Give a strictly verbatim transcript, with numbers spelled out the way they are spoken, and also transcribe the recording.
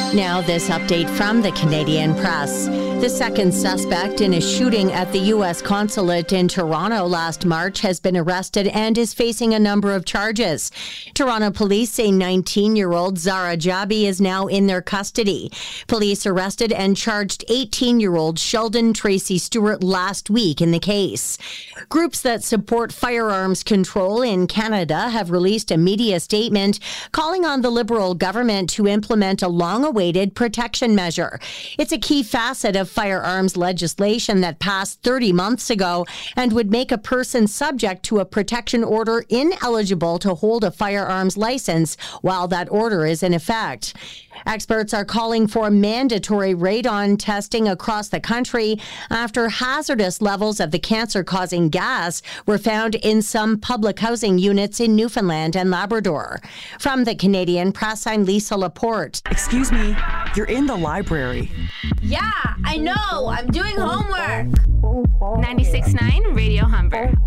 Now, this update from the Canadian Press. The second suspect in a shooting at the U S consulate in Toronto last March has been arrested and is facing a number of charges. Toronto police say nineteen-year-old Zara Jabi is now in their custody. Police arrested and charged eighteen-year-old Sheldon Tracy Stewart last week in the case. Groups that support firearms control in Canada have released a media statement calling on the Liberal government to implement a long-awaited protection measure. It's a key facet of firearms legislation that passed thirty months ago and would make a person subject to a protection order ineligible to hold a firearms license while that order is in effect. Experts are calling for mandatory radon testing across the country after hazardous levels of the cancer-causing gas were found in some public housing units in Newfoundland and Labrador. From the Canadian Press, I'm Lisa Laporte. Excuse me, you're in the library. Yeah, I know. I'm doing homework. ninety-six point nine Radio Humber.